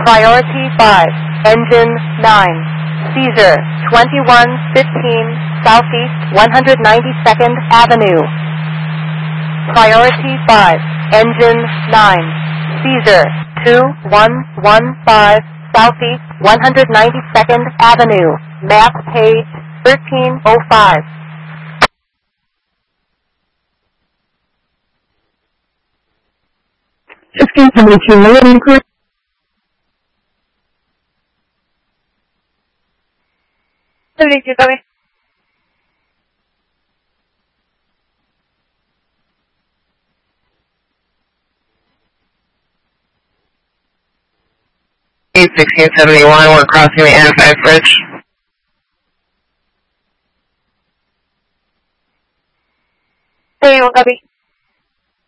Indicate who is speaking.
Speaker 1: Priority 5, Engine 9. Caesar, 2115 Southeast 192nd Avenue. Priority 5, Engine 9. Caesar, 2115 Southeast 192nd Avenue. Map page 1305.
Speaker 2: Landing crew.
Speaker 3: Servicio, cabe.
Speaker 4: $1671, we're crossing the N5 bridge.
Speaker 3: Copy.